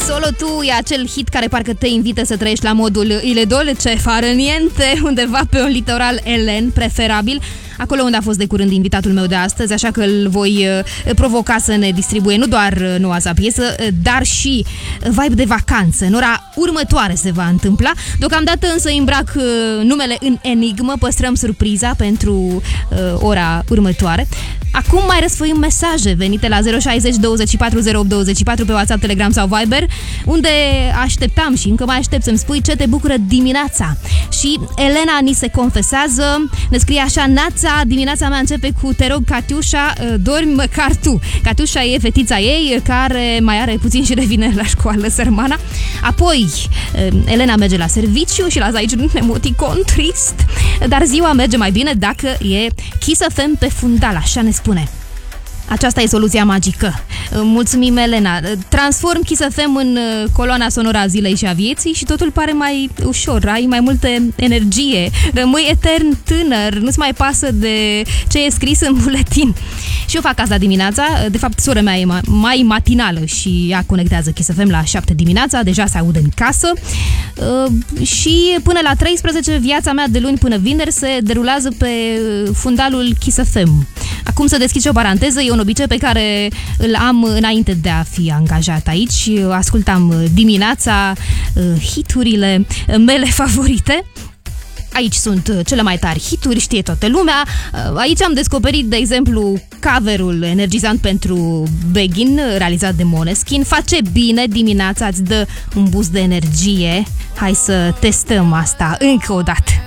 Solo tu e acel hit care parcă te invită să trăiești la modul ile dolce, fără niente, undeva pe un litoral elen, preferabil, acolo unde a fost de curând invitatul meu de astăzi, așa că îl voi provoca să ne distribuie nu doar noua sa piesă, dar și vibe de vacanță. În ora următoare se va întâmpla. Deocamdată însă îmbrac numele în enigmă, păstrăm surpriza pentru ora următoare. Acum mai răsfoim mesaje venite la 060 24 08 24 pe WhatsApp, Telegram sau Viber, unde așteptam și încă mai aștept să-mi spui ce te bucură dimineața. Și Elena ni se confesează, ne scrie așa: Nața, dimineața mea începe cu te rog, Catiușa, dormi măcar tu. Catiușa e fetița ei care mai are puțin și revine la școală, sărmana. Apoi Elena merge la serviciu și lasă aici un emoticon trist, dar ziua merge mai bine dacă e Kiss FM pe fundal, așa ne spune. Aceasta e soluția magică. Mulțumim, Elena. Transform Kiss FM în coloana sonoră a zilei și a vieții și totul pare mai ușor. Ai mai multă energie. Rămâi etern tânăr. Nu-ți mai pasă de ce e scris în buletin. Și eu fac asta dimineața. De fapt, sora mea e mai matinală și ea conectează Kiss FM la 7 dimineața. Deja se aude în casă. Și până la 13, viața mea de luni până vineri se derulează pe fundalul Kiss FM. Acum să deschid și o paranteză. E un obicei pe care îl am înainte de a fi angajat aici. Ascultam dimineața hiturile mele favorite. Aici sunt cele mai tari hituri, știe toată lumea. Aici am descoperit, de exemplu, cover-ul energizant pentru Begin, realizat de Måneskin. Face bine dimineața, îți dă un boost de energie. Hai să testăm asta încă o dată.